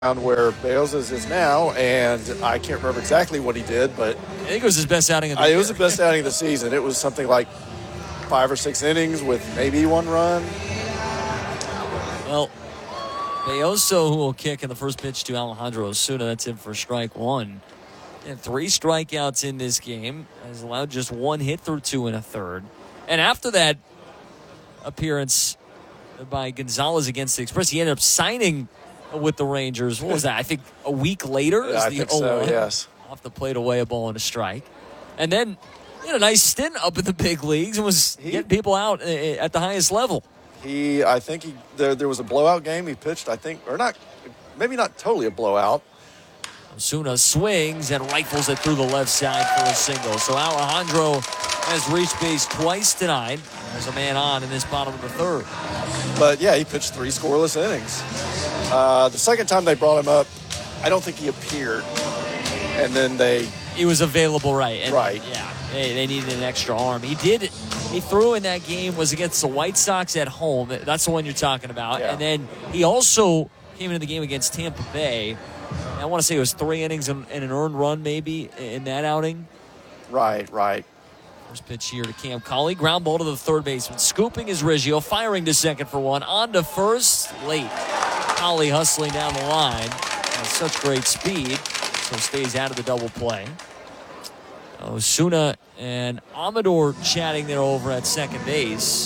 where Beozas is now, and I can't remember exactly what he did, but I think it was his best outing of the year. It was the best outing of the season. It was something like 5 or 6 innings with maybe 1 run. Well, Beoso, who will kick in the first pitch to Alejandro Osuna. That's in for strike 1. And 3 strikeouts in this game. Has allowed just 1 hit through 2 1/3. And after that appearance by Gonzalez against the Express, he ended up signing with the Rangers. What was that? I think a week later. Yeah, I think so, yes. Off the plate, away, a ball and a strike. And then he had a nice stint up in the big leagues and was getting people out at the highest level. I think there was a blowout game he pitched, I think, or not, maybe not totally a blowout. Osuna swings and rifles it through the left side for a single. So Alejandro has reached base twice tonight. There's a man on in this bottom of the 3rd. But, yeah, he pitched 3 scoreless innings. The second time they brought him up, I don't think he appeared. And then he was available, right? And, right. Yeah, they needed an extra arm. He threw in that game, was against the White Sox at home. That's the one you're talking about. Yeah. And then he also came into the game against Tampa Bay. I want to say it was 3 innings and an earned run maybe in that outing. Right. First pitch here to Cam Cauley. Ground ball to the third baseman. Scooping is Riggio. Firing to second for 1. On to first. Late. Cauley hustling down the line. Has such great speed. So stays out of the double play. Osuna and Amador chatting there over at second base.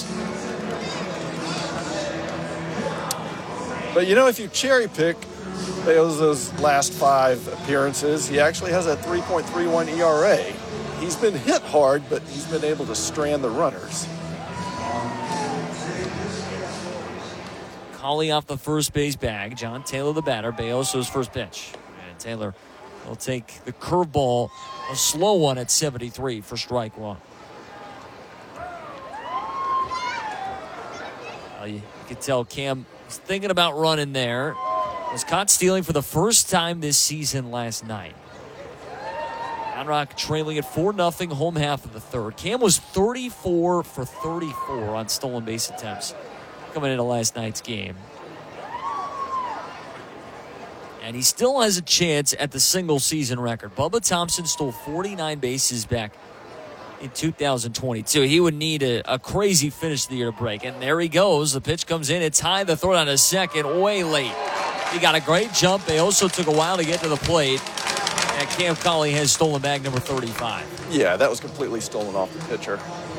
But, if you cherry pick Beoza's last 5 appearances, he actually has a 3.31 ERA. He's been hit hard, but he's been able to strand the runners. Cauley off the first base bag. John Taylor the batter. Beoso's first pitch. And Taylor will take the curveball, a slow one at 73 for strike 1. You can tell Cam was thinking about running there. Was caught stealing for the first time this season last night. Round Rock trailing at 4-0 home half of the 3rd. Cam was 34 for 34 on stolen base attempts coming into last night's game. And he still has a chance at the single season record. Bubba Thompson stole 49 bases back in 2022. He would need a crazy finish to the year to break. And there he goes. The pitch comes in. It's high. The throw down to second. Way late. He got a great jump. They also took a while to get to the plate. And Cam Cauley has stolen bag number 35. Yeah, that was completely stolen off the pitcher.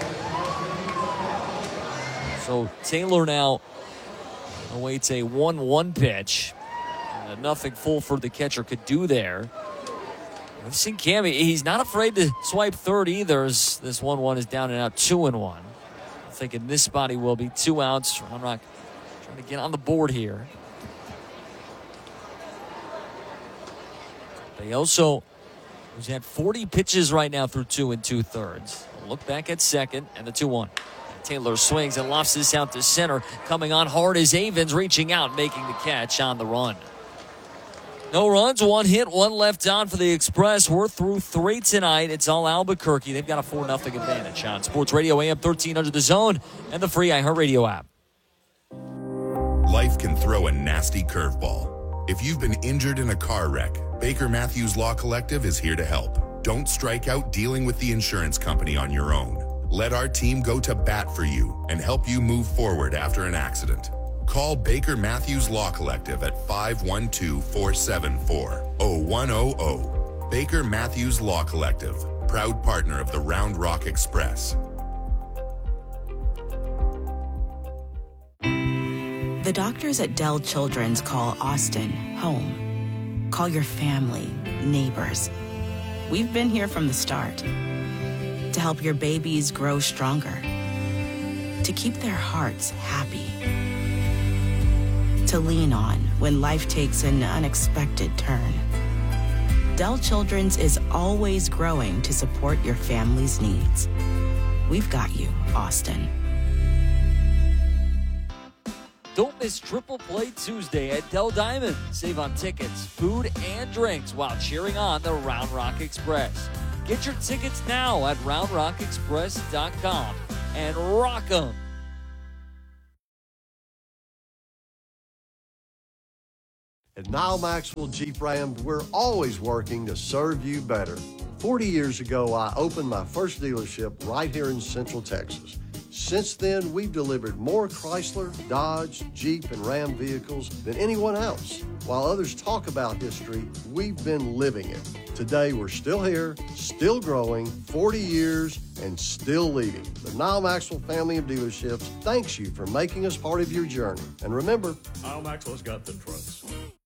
So Taylor now awaits a 1-1 pitch. Nothing Fulford, the catcher, could do there. We've seen Cam. He's not afraid to swipe third either. As this 1-1 is down and out, 2-1. I think in this spot he will be 2 outs. I'm not trying to get on the board here. Beoso, who's had 40 pitches right now through 2 2/3. Look back at second and the 2-1. Taylor swings and lofts this out to center. Coming on hard is Avens, reaching out, making the catch on the run. No runs, 1 hit, 1 left on for the Express. We're through 3 tonight. It's all Albuquerque. They've got a 4-0 advantage on Sports Radio AM 1300 The Zone and the free iHeartRadio app. Life can throw a nasty curveball. If you've been injured in a car wreck, Baker Matthews Law Collective is here to help. Don't strike out dealing with the insurance company on your own. Let our team go to bat for you and help you move forward after an accident. Call Baker Matthews Law Collective at 512-474-0100. Baker Matthews Law Collective, proud partner of the Round Rock Express. The doctors at Dell Children's call Austin home. Call your family, neighbors. We've been here from the start to help your babies grow stronger, to keep their hearts happy, to lean on when life takes an unexpected turn. Dell Children's is always growing to support your family's needs. We've got you, Austin. Don't miss Triple Play Tuesday at Dell Diamond. Save on tickets, food, and drinks while cheering on the Round Rock Express. Get your tickets now at roundrockexpress.com and rock 'em. . At Nile Maxwell Jeep Ram, we're always working to serve you better. 40 years ago, I opened my first dealership right here in Central Texas. Since then, we've delivered more Chrysler, Dodge, Jeep, and Ram vehicles than anyone else. While others talk about history, we've been living it. Today, we're still here, still growing, 40 years, and still leading. The Nile Maxwell family of dealerships thanks you for making us part of your journey. And remember, Nile Maxwell's got the trucks.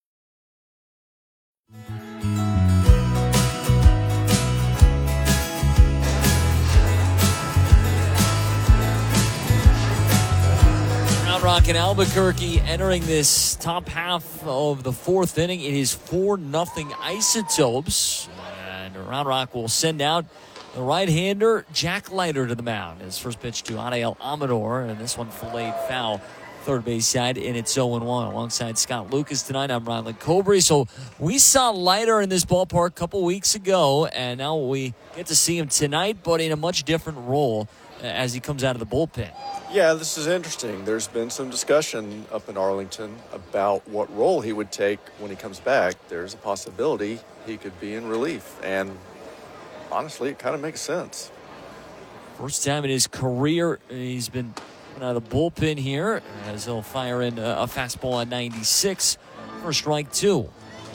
Round Rock and Albuquerque entering this top half of the fourth inning. It is 4-0 Isotopes. And Round Rock will send out the right-hander, Jack Leiter, to the mound. His first pitch to Anael Amador, and this one filleted foul third base side, and it's 0-1. Alongside Scott Lucas tonight, I'm Ryland Cobry. So we saw Leiter in this ballpark a couple weeks ago, and now we get to see him tonight, but in a much different role as he comes out of the bullpen. Yeah, this is interesting. There's been some discussion up in Arlington about what role he would take when he comes back. There's a possibility he could be in relief, and honestly, it kind of makes sense. First time in his career he's been out of the bullpen here, as he'll fire in a fastball at 96 for strike two.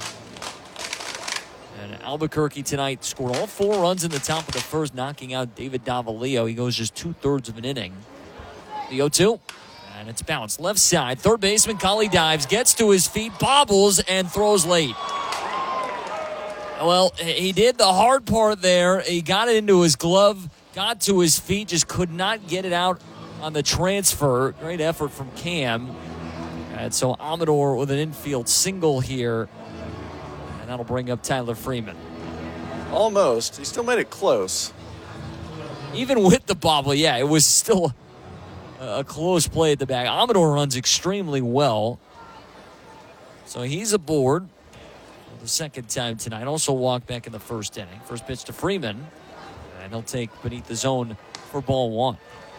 And Albuquerque tonight scored all 4 runs in the top of the first, knocking out David Davalillo. He goes just 2/3 of an inning. The 0-2, and it's bounced left side. Third baseman Collie dives, gets to his feet, bobbles, and throws late. Well, he did the hard part there. He got it into his glove, got to his feet, just could not get it out on the transfer. Great effort from Cam. And so Amador with an infield single here, and that'll bring up Tyler Freeman. Almost. He still made it close. Even with the bobble, yeah, it was still a close play at the back. Amador runs extremely well. So he's aboard for the second time tonight. Also walked back in the first inning. First pitch to Freeman, and he'll take beneath the zone for ball one.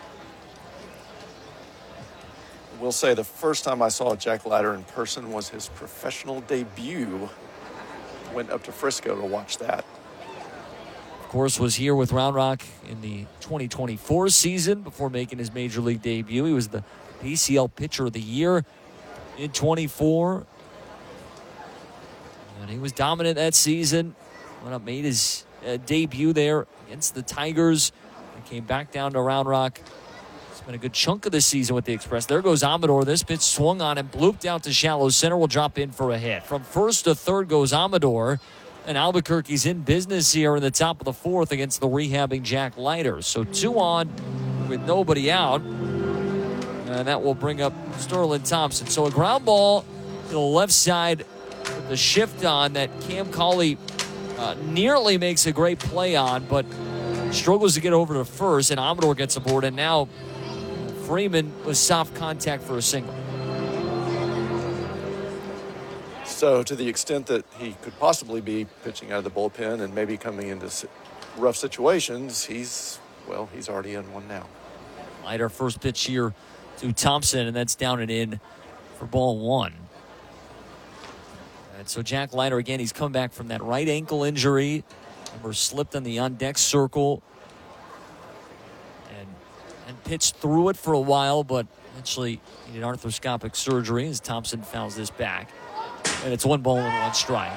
We'll say the first time I saw Jack Leiter in person was his professional debut. Went up to Frisco to watch that. Of course, was here with Round Rock in the 2024 season before making his major league debut. He was the PCL Pitcher of the Year in 24. And he was dominant that season. Went up, made his debut there against the Tigers, and came back down to Round Rock. Spent a good chunk of the season with the Express. There goes Amador. This pitch swung on and blooped out to shallow center. Will drop in for a hit. From first to third goes Amador. And Albuquerque's in business here in the top of the fourth against the rehabbing Jack Leiter. So 2 on with nobody out. And that will bring up Sterling Thompson. So a ground ball to the left side with the shift on that Cam Collie nearly makes a great play on, but struggles to get over to first. And Amador gets aboard. And now Freeman was soft contact for a single. So to the extent that he could possibly be pitching out of the bullpen and maybe coming into rough situations, he's already in one now. Leiter first pitch here to Thompson, and that's down and in for ball one. And so Jack Leiter, again, he's come back from that right ankle injury. Remember, slipped on the on-deck circle and pitched through it for a while, but eventually needed arthroscopic surgery as Thompson fouls this back. And it's 1 ball and 1 strike.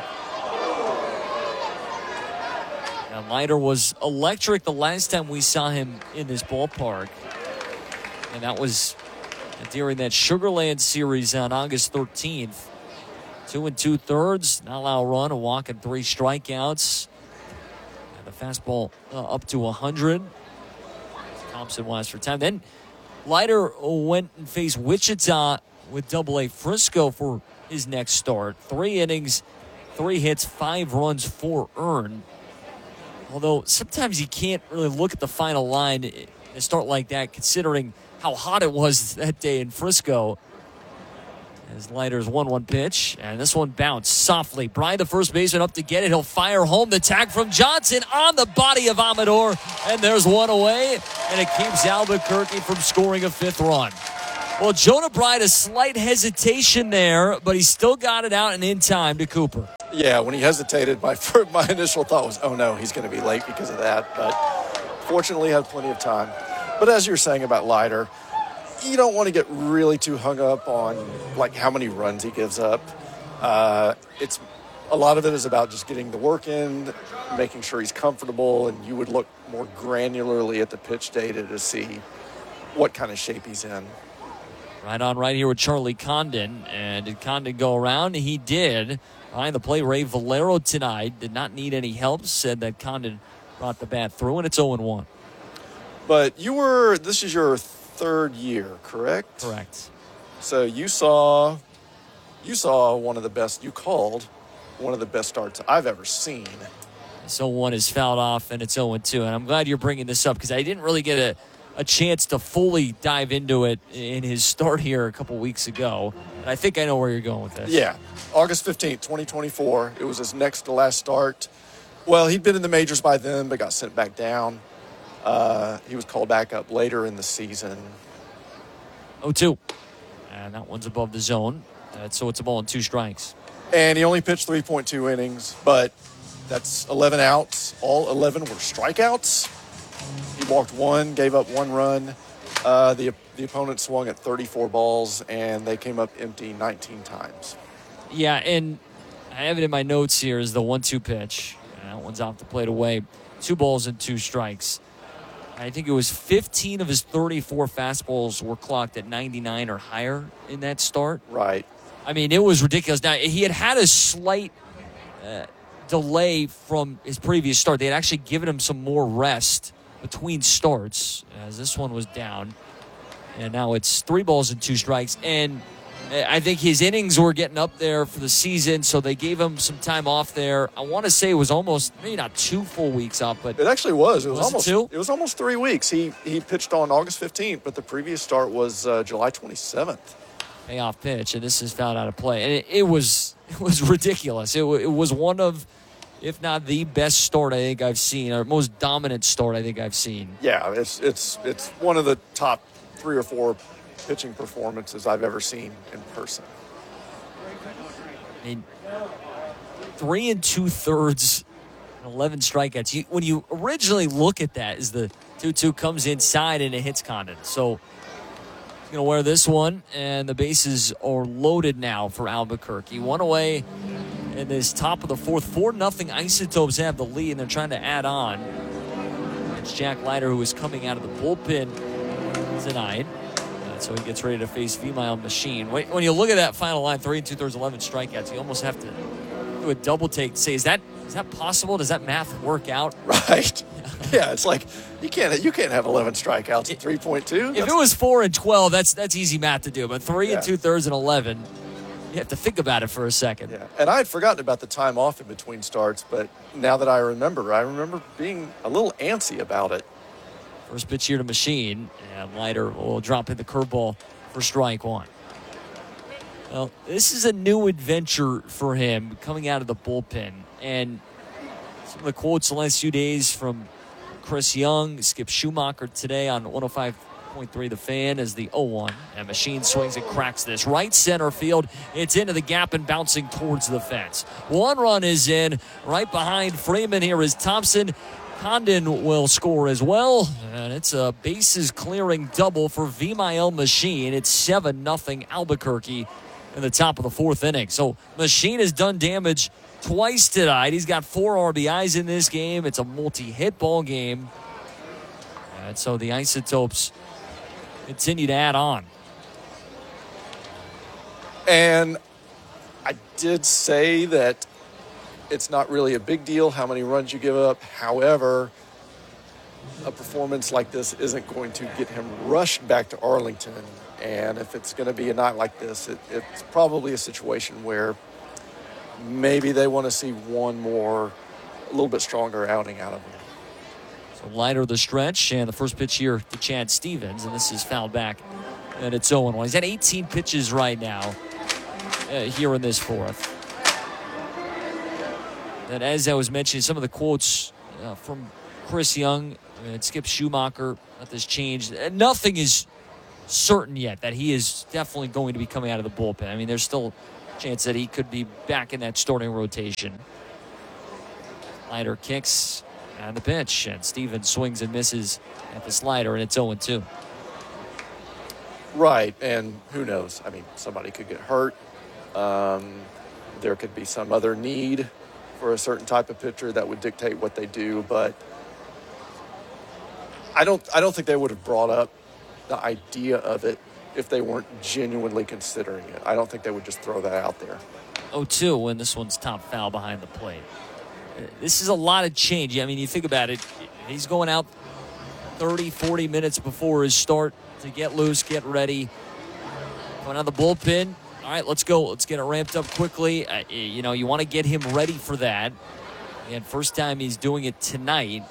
Now, Leiter was electric the last time we saw him in this ballpark. And that was during that Sugarland series on August 13th. 2 2/3, not allow a run, a walk, and 3 strikeouts. And the fastball up to 100. Thompson was for time. Then Leiter went and faced Wichita with Double-A Frisco for his next start. 3 innings, 3 hits, 5 runs, 4 earned. Although sometimes you can't really look at the final line in a start like that, considering how hot it was that day in Frisco. As Leiter's 1-1 pitch, and this one bounced softly. Bry, the first baseman, up to get it. He'll fire home. The tag from Johnson on the body of Amador, and there's 1 away, and it keeps Albuquerque from scoring a 5th run. Well, Jonah Bride, a slight hesitation there, but he still got it out and in time to Cooper. Yeah, when he hesitated, my initial thought was, oh no, he's going to be late because of that. But fortunately, had plenty of time. But as you're saying about Leiter, you don't want to get really too hung up on like how many runs he gives up. It's a lot of it is about just getting the work in, making sure he's comfortable, and you would look more granularly at the pitch data to see what kind of shape he's in. Right on right here with Charlie Condon. And did Condon go around? He did. Behind the plate, Ray Valero tonight did not need any help. Said that Condon brought the bat through, and it's 0-1. But this is your third year, correct? Correct. So you saw one of the best, you called one of the best starts I've ever seen. So 1 is fouled off, and it's 0-2. And I'm glad you're bringing this up because I didn't really get a chance to fully dive into it in his start here a couple weeks ago. And I think I know where you're going with this. Yeah. August 15th, 2024. It was his next to last start. Well, he'd been in the majors by then, but got sent back down. He was called back up later in the season. 0-2. And that one's above the zone. So it's a ball and 2 strikes. And he only pitched 3.2 innings, but that's 11 outs. All 11 were strikeouts. He walked 1, gave up 1 run. The opponent swung at 34 balls, and they came up empty 19 times. Yeah, and I have it in my notes here is the 1-2 pitch. That one's off the plate away. 2 balls and 2 strikes. I think it was 15 of his 34 fastballs were clocked at 99 or higher in that start. Right. I mean, it was ridiculous. Now, he had a slight delay from his previous start. They had actually given him some more rest between starts as this one was down. And now it's 3 balls and 2 strikes. And I think his innings were getting up there for the season, so they gave him some time off there. I want to say it was almost, maybe not 2 full weeks off, but it actually was. It was almost 2? It was almost 3 weeks. He pitched on August 15th, but the previous start was July 27th. Payoff pitch, and this is fouled out of play. And it was ridiculous. It was one of, if not the best start I think I've seen, or most dominant start I think I've seen. Yeah, it's one of the top 3 or 4 pitching performances I've ever seen in person. I mean, 3 2/3, 11 strikeouts. When you originally look at that, is the 2-2 comes inside and it hits Condon. So he's going to wear this one, and the bases are loaded now for Albuquerque. 1 away in this top of the 4th. 4-0 Isotopes have the lead, and they're trying to add on. It's Jack Leiter, who is coming out of the bullpen tonight. So he gets ready to face V-Mile Machine. When you look at that final line, 3 2/3, 11 strikeouts, you almost have to do a double take to say, is that possible? Does that math work out? Right. Yeah, it's like you can't have 11 strikeouts at 3.2. If it was 4 and 12, that's easy math to do. But 3 2/3 and 11, you have to think about it for a second. Yeah, and I had forgotten about the time off in between starts, but now that I remember being a little antsy about it. First pitch here to Machine, and Leiter will drop in the curveball for strike 1. Well, this is a new adventure for him coming out of the bullpen. And some of the quotes the last few days from Chris Young, Skip Schumacher today on 105.3 The Fan as the 0-1. And Machine swings and cracks this. Right center field. It's into the gap and bouncing towards the fence. 1 run is in. Right behind Freeman here is Thompson. Condon will score as well, and it's a bases-clearing double for V-Mile Machine. It's 7-0 Albuquerque in the top of the 4th inning. So Machine has done damage twice tonight. He's got 4 RBIs in this game. It's a multi-hit ball game. And so the Isotopes continue to add on. And I did say that it's not really a big deal how many runs you give up. However, a performance like this isn't going to get him rushed back to Arlington. And if it's going to be a night like this, it's probably a situation where maybe they want to see one more, a little bit stronger outing out of him. So Leiter the stretch, and the first pitch here to Chad Stevens, and this is fouled back, and it's 0-1. He's at 18 pitches right now here in this 4th. And as I was mentioning, some of the quotes from Chris Young and Skip Schumacher about this change. Nothing has certain yet that he is definitely going to be coming out of the bullpen. I mean, there's still a chance that he could be back in that starting rotation. Slider kicks and the pitch, and Stevens swings and misses at the slider, and it's 0-2. Right, and who knows? I mean, somebody could get hurt. There could be some other need for a certain type of pitcher that would dictate what they do, but I don't think they would have brought up the idea of it if they weren't genuinely considering it. I don't think they would just throw that out there. 0-2 when this one's top foul behind the plate. This is a lot of change. I mean, you think about it. He's going out 30, 40 minutes before his start to get loose, get ready. Going out the bullpen. All right, let's go. Let's get it ramped up quickly. You want to get him ready for that. And first time he's doing it tonight.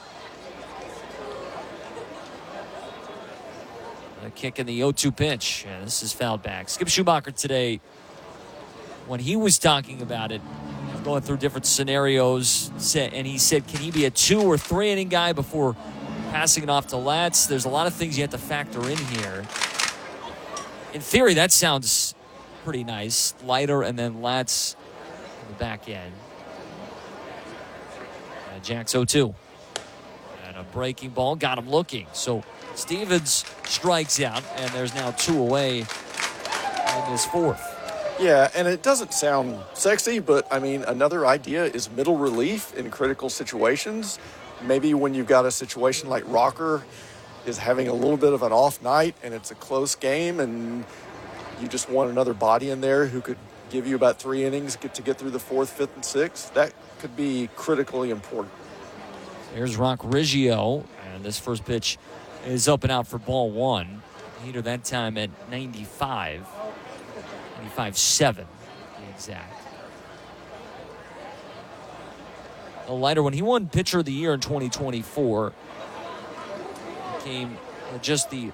A kick in the 0-2 pitch. And this is fouled back. Skip Schumacher today, when he was talking about it, going through different scenarios, and he said, can he be a 2 or 3 inning guy before passing it off to Latz? There's a lot of things you have to factor in here. In theory, that sounds pretty nice. Lighter and then Latz on the back end. And Jack's 0-2. And a breaking ball got him looking. So Stevens strikes out, and there's now 2 away in his fourth. Yeah, and it doesn't sound sexy, but, I mean, another idea is middle relief in critical situations. Maybe when you've got a situation like Rocker is having a little bit of an off night and it's a close game and you just want another body in there who could give you about 3 innings to get through the 4th, 5th, and 6th, that could be critically important. Here's Rock Riggio, and this first pitch is up and out for ball 1. Heater that time at 95. 95.7 to be exact. A lighter, when he won Pitcher of the Year in 2024, became just the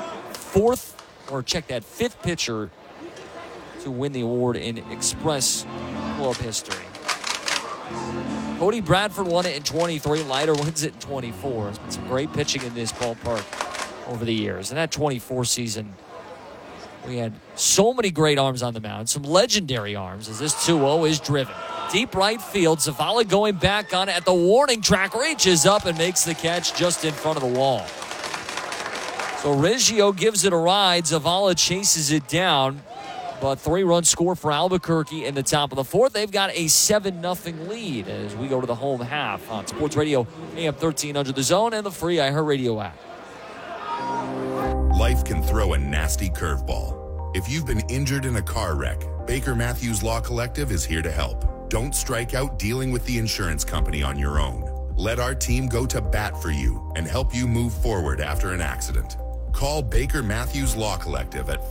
5th pitcher to win the award in Express Club history. Cody Bradford won it in 23. Leiter wins it in 24. There's been some great pitching in this ballpark over the years. And that 24 season, we had so many great arms on the mound, some legendary arms as this 2-0 is driven. Deep right field, Zavala going back on it at the warning track, reaches up and makes the catch just in front of the wall. So Riggio gives it a ride. Zavala chases it down, but 3-run score for Albuquerque in the top of the 4th. They've got a 7-0 lead as we go to the home half on Sports Radio AM 1300 The Zone and the free iHeartRadio app. Life can throw a nasty curveball. If you've been injured in a car wreck, Baker Matthews Law Collective is here to help. Don't strike out dealing with the insurance company on your own. Let our team go to bat for you and help you move forward after an accident. Call Baker Matthews Law Collective at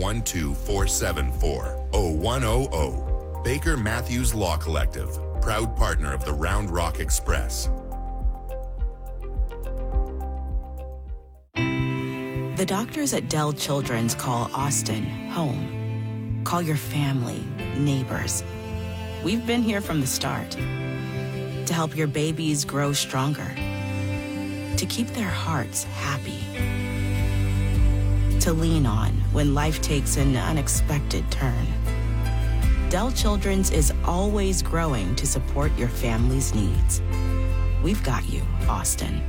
512-474-0100. Baker Matthews Law Collective, proud partner of the Round Rock Express. The doctors at Dell Children's call Austin home. Call your family, neighbors. We've been here from the start to help your babies grow stronger, to keep their hearts happy, to lean on when life takes an unexpected turn. Dell Children's is always growing to support your family's needs. We've got you, Austin.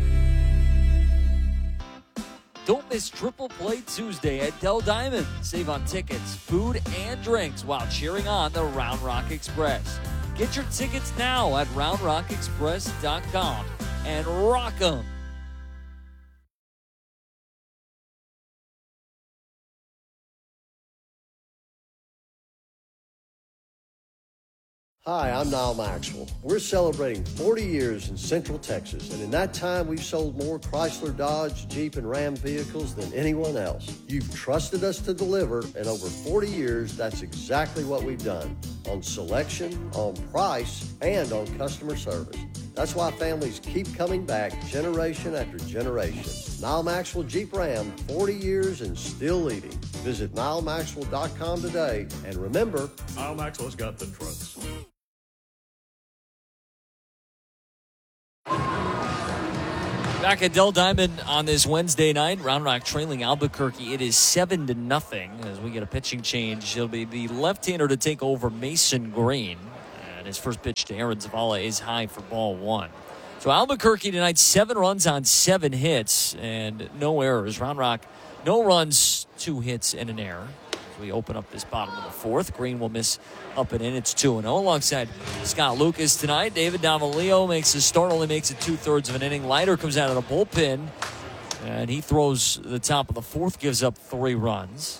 Don't miss Triple Play Tuesday at Dell Diamond. Save on tickets, food, and drinks while cheering on the Round Rock Express. Get your tickets now at roundrockexpress.com and rock 'em. Hi, I'm Niall Maxwell. We're celebrating 40 years in Central Texas, and in that time, we've sold more Chrysler, Dodge, Jeep, and Ram vehicles than anyone else. You've trusted us to deliver, and over 40 years, that's exactly what we've done. On selection, on price, and on customer service. That's why families keep coming back generation after generation. Niall Maxwell Jeep Ram, 40 years and still leading. Visit NiallMaxwell.com today, and remember, Niall Maxwell's got the trucks. Back at Dell Diamond on this Wednesday night, Round Rock trailing Albuquerque. It is 7-0 as we get a pitching change. It'll be the left-hander to take over Mason Green. And his first pitch to Aaron Zavala is high for ball one. So Albuquerque tonight, 7 runs on 7 hits and no errors. Round Rock, no runs, 2 hits and an error. As we open up this bottom of the fourth, Green will miss up and in. It's 2-0 alongside Scott Lucas tonight. David Davalillo makes his start, only makes it 2/3 of an inning. Leiter comes out of the bullpen, and he throws the top of the fourth, gives up 3 runs.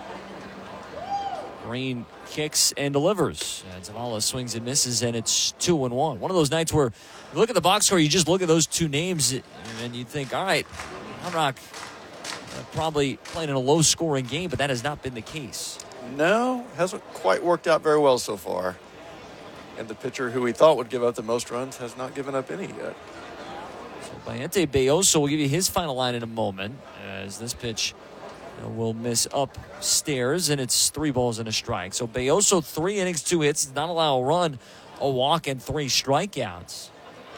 Green kicks and delivers. And Zavala swings and misses, and it's 2-1. One of those nights where you look at the box score, you just look at those 2 names, and you think, all right, Round Rock probably playing in a low-scoring game, but that has not been the case. No, hasn't quite worked out very well so far. And the pitcher who we thought would give up the most runs has not given up any yet. So Bayente Belloso will give you his final line in a moment, as this pitch will miss upstairs, and it's 3 balls and a strike. So Belloso, 3 innings, 2 hits, does not allow a run, a walk, and 3 strikeouts.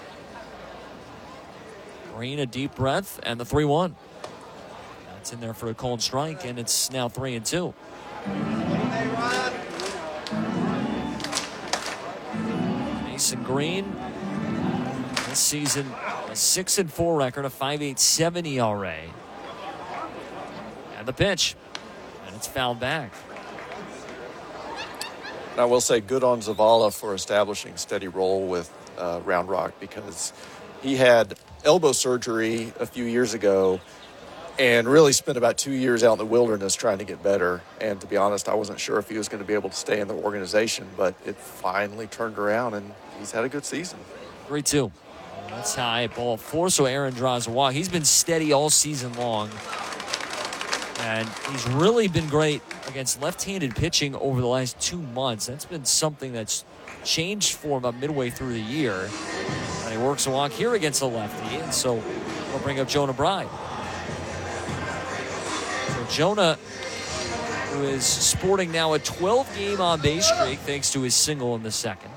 Green, a deep breath, and the 3-1. That's in there for a cold strike, and it's now 3-2. Mason Green, this season, a 6-4 record, a 5.87 ERA. And the pitch, and it's fouled back. And I will say good on Zavala for establishing steady role with Round Rock, because he had elbow surgery a few years ago and really spent about 2 years out in the wilderness trying to get better. And to be honest, I wasn't sure if he was going to be able to stay in the organization, but it finally turned around, and he's had a good season. 3-2. That's high, ball 4, so Aaron draws a walk. He's been steady all season long, and he's really been great against left-handed pitching over the last 2 months. That's been something that's changed for him about midway through the year. And he works a walk here against the lefty, and so we'll bring up Jonah Bride. Jonah, who is sporting now a 12-game on-base streak thanks to his single in the second.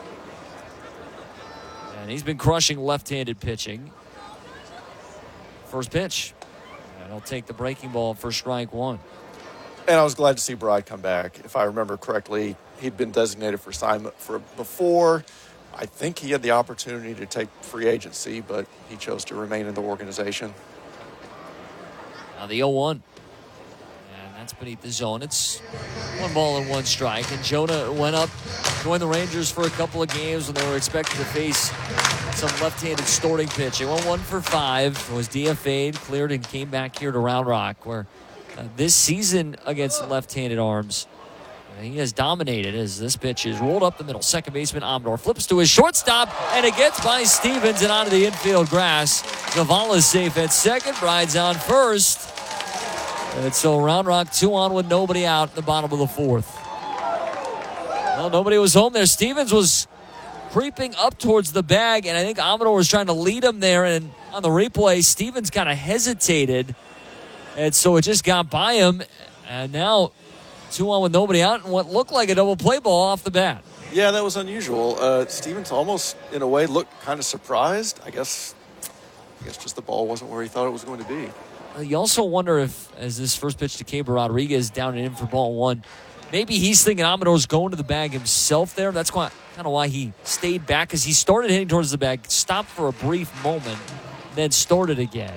And he's been crushing left-handed pitching. First pitch. And he'll take the breaking ball for strike 1. And I was glad to see Bride come back. If I remember correctly, he'd been designated for assignment before. I think he had the opportunity to take free agency, but he chose to remain in the organization. Now the 0-1. That's beneath the zone. It's 1 ball and 1 strike. And Jonah went up, joined the Rangers for a couple of games when they were expected to face some left-handed starting pitching. Went 1 for 5, was DFA'd, cleared, and came back here to Round Rock, where this season against left-handed arms, he has dominated as this pitch is rolled up the middle. Second baseman Amador flips to his shortstop, and it gets by Stevens and onto the infield grass. Zavala's safe at second. Bride's on first. And so Round Rock 2 on with nobody out in the bottom of the fourth. Well, nobody was home there. Stevens was creeping up towards the bag, and I think Amador was trying to lead him there. And on the replay, Stevens kind of hesitated, and so it just got by him. And now 2 on with nobody out, and what looked like a double play ball off the bat. Yeah, that was unusual. Stevens almost, in a way, looked kind of surprised. I guess just the ball wasn't where he thought it was going to be. You also wonder if, as this first pitch to Keibert Rodriguez down and in for ball 1, maybe he's thinking Amador's going to the bag himself there. That's kind of why he stayed back, because he started hitting towards the bag, stopped for a brief moment, then started again.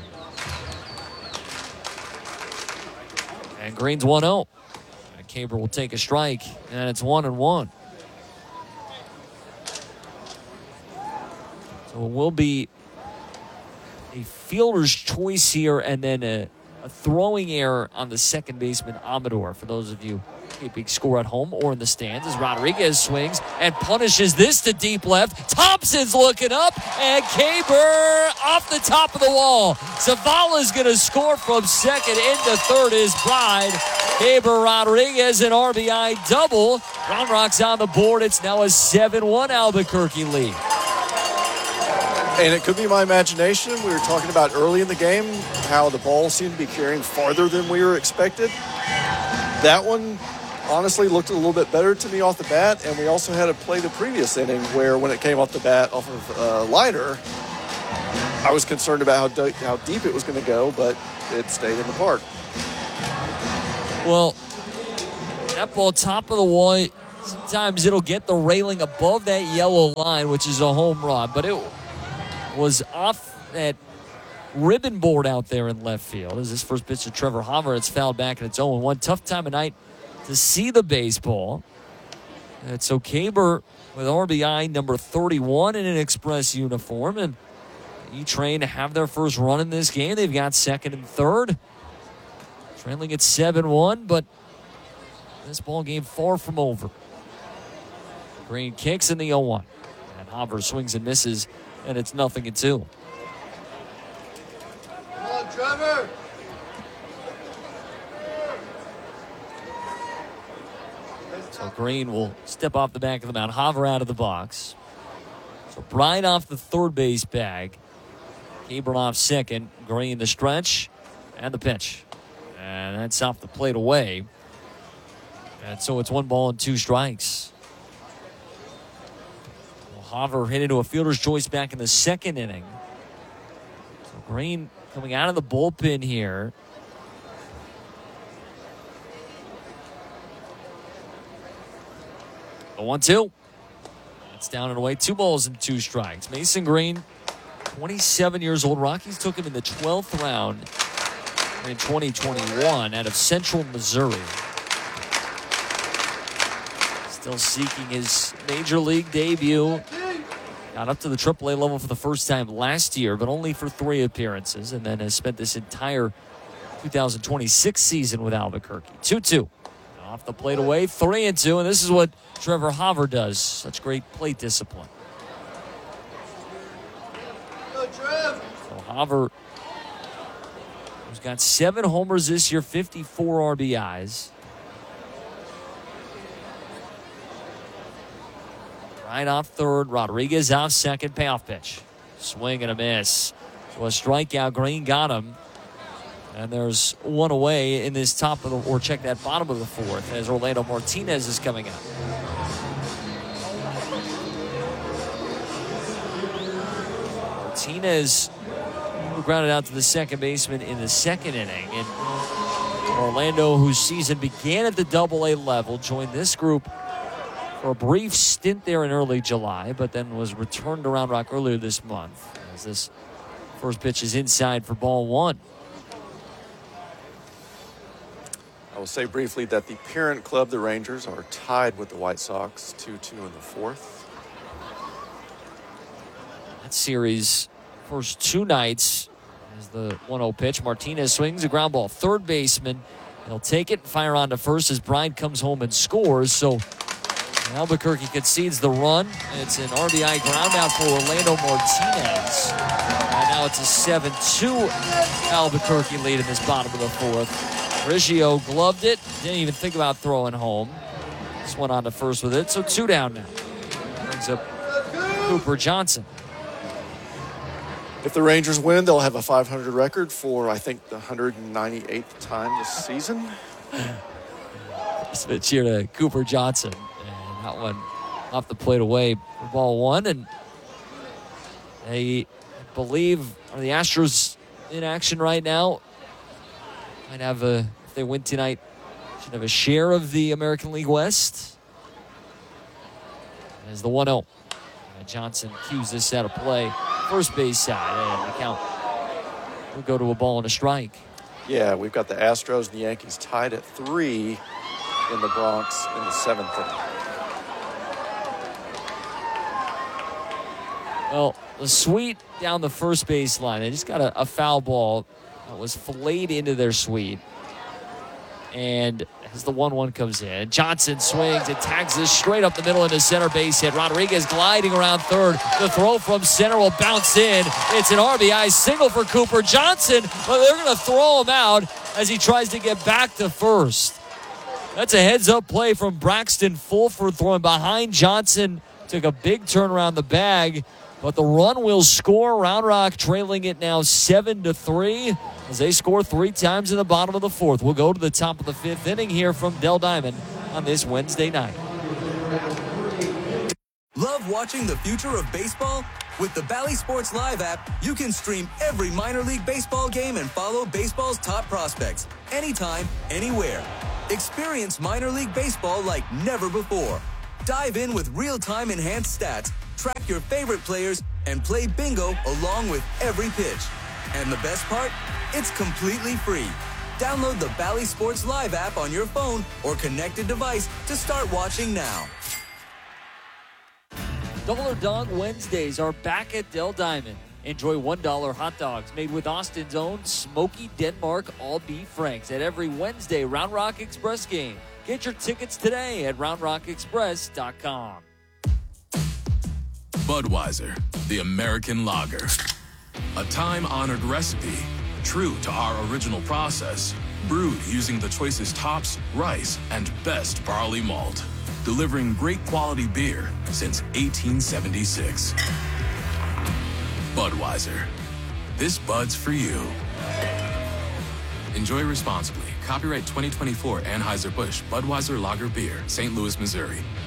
And Green's 1-0. And Keibert will take a strike, and it's 1-1. So it will be a fielder's choice here, and then a throwing error on the second baseman, Amador, for those of you keeping score at home or in the stands, as Rodriguez swings and punishes this to deep left. Thompson's looking up, and Keibert off the top of the wall. Zavala's going to score from second into third is Bride. Keibert Rodriguez, an RBI double. Round Rock's on the board. It's now a 7-1 Albuquerque lead. And it could be my imagination. We were talking about early in the game how the ball seemed to be carrying farther than we were expected. That one honestly looked a little bit better to me off the bat, and we also had to play the previous inning where when it came off the bat off of Leiter, I was concerned about how deep it was going to go, but it stayed in the park. Well, that ball top of the wall, sometimes it'll get the railing above that yellow line, which is a home run, but it was off that ribbon board out there in left field. As this first pitch to Trevor Hauver, it's fouled back and it's 0-1. Tough time of night to see the baseball. And so Kaber with RBI number 31 in an Express uniform, and E-Train have their first run in this game. They've got second and third, trailing at 7-1, but this ball game far from over. Green kicks in the 0-1, and Hauver swings and misses, and it's 0-2. Come on, Trevor. So Green will step off the back of the mound. Hauver out of the box. So Bryant off the third base bag. Kaber off second. Green the stretch and the pitch. And that's off the plate away. And so it's 1-2 strikes. Well, Hauver hit into a fielder's choice back in the second inning. So Green coming out of the bullpen here. The 1-2. It's down and away. 2-2 strikes. Mason Green, 27 years old. Rockies took him in the 12th round in 2021 out of Central Missouri. Still seeking his major league debut. Got up to the AAA level for the first time last year, but only for 3 appearances, and then has spent this entire 2026 season with Albuquerque. 2-2. Off the plate away, 3-2, and this is what Trevor Hauver does. Such great plate discipline. So Hauver, who's got 7 homers this year, 54 RBIs. Right off third, Rodriguez off second, payoff pitch. Swing and a miss. So a strikeout, Green got him. And there's one away in this top of the, or check that bottom of the fourth, as Orlando Martinez is coming out. Martinez grounded out to the second baseman in the second inning. And Orlando, whose season began at the AA level, joined this group for a brief stint there in early July, but then was returned to Round Rock earlier this month. As this first pitch is inside for ball 1. I will say briefly that the parent club, the Rangers, are tied with the White Sox, 2-2 in the 4th. That series, first 2 nights, as the 1-0 pitch. Martinez swings a ground ball. Third baseman, he'll take it, fire on to first as Bryant comes home and scores. So Albuquerque concedes the run. It's an RBI ground out for Orlando Martinez. And now it's a 7-2 Albuquerque lead in this bottom of the 4th. Riggio gloved it. Didn't even think about throwing home. Just went on to first with it. So 2 down now. Brings up Cooper Johnson. If the Rangers win, they'll have a 500 record for, I think, the 198th time this season. Switch here to Cooper Johnson. And that one off the plate away for ball 1. And they believe, are the Astros in action right now? Might have a, if they win tonight, should have a share of the American League West. As the 1-0. Johnson cues this out of play. First base side, and the count will go to a ball and a strike. Yeah, we've got the Astros and the Yankees tied at 3 in the Bronx in the 7th inning. Well, the suite down the first base line, they just got a foul ball that was filleted into their suite. And as the 1-1 comes in, Johnson swings and tags this straight up the middle into center base hit. Rodriguez gliding around third. The throw from center will bounce in. It's an RBI single for Cooper Johnson, but they're going to throw him out as he tries to get back to first. That's a heads-up play from Braxton Fulford throwing behind Johnson. Took a big turn around the bag, but the run will score. Round Rock trailing it now 7-3 as they score 3 times in the bottom of the 4th. We'll go to the top of the 5th inning here from Dell Diamond on this Wednesday night. Love watching the future of baseball? With the Bally Sports Live app, you can stream every minor league baseball game and follow baseball's top prospects anytime, anywhere. Experience minor league baseball like never before. Dive in with real-time enhanced stats, track your favorite players, and play bingo along with every pitch. And the best part? It's completely free. Download the Bally Sports Live app on your phone or connected device to start watching now. Double or Dog Wednesdays are back at Dell Diamond. Enjoy $1 hot dogs made with Austin's own Smoky Denmark all-beef franks at every Wednesday Round Rock Express game. Get your tickets today at roundrockexpress.com. Budweiser, the American lager. A time-honored recipe, true to our original process, brewed using the choicest hops, rice, and best barley malt. Delivering great quality beer since 1876. Budweiser. This Bud's for you. Enjoy responsibly. Copyright 2024 Anheuser-Busch Budweiser Lager Beer, St. Louis, Missouri.